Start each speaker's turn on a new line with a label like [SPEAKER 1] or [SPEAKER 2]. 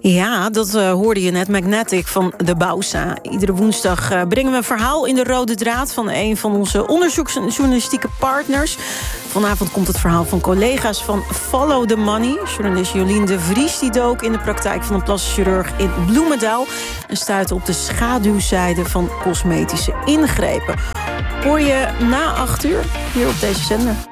[SPEAKER 1] Ja, dat hoorde je net. Magnetic van de Bausa. Iedere woensdag brengen we een verhaal in de rode draad van een van onze onderzoeksjournalistieke partners. Vanavond komt het verhaal van collega's van Follow the Money. Journalist Jolien de Vries die dook in de praktijk van een plastisch chirurg in Bloemendaal en stuitte op de schaduwzijde van cosmetische ingrepen. Hoor je na 8 uur hier op deze zender.